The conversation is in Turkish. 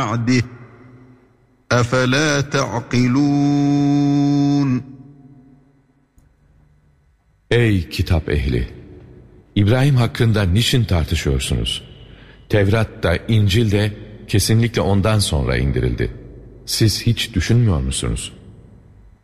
بَعْدِهِ أَفَلَا تَعْقِلُونَ. Ey kitap ehli! İbrahim hakkında niçin tartışıyorsunuz? Tevrat da İncil de kesinlikle ondan sonra indirildi. Siz hiç düşünmüyor musunuz?